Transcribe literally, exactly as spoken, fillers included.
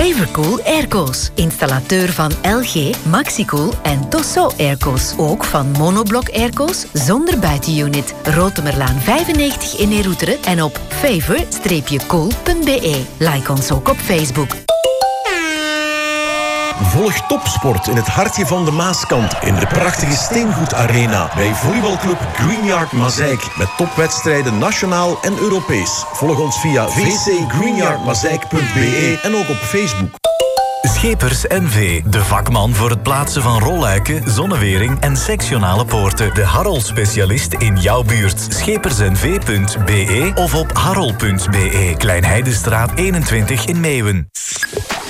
Favorcool Airco's. Installateur van L G, Maxicool en Tosso Airco's. Ook van Monoblok Airco's zonder buitenunit. Rotemerlaan vijfennegentig in Neeroeteren en op favor cool punt b e. Like ons ook op Facebook. Volg topsport in het hartje van de Maaskant in de prachtige Steengoed Arena bij volleybalclub Greenyard Mazeik met topwedstrijden nationaal en Europees. Volg ons via v c greenyard mazeik punt b e en ook op Facebook. Schepers N V, de vakman voor het plaatsen van rolluiken, zonnewering en sectionale poorten. De Harol-specialist in jouw buurt. schepers n v punt b e of op harol punt b e. Kleinheidenstraat eenentwintig in Meeuwen.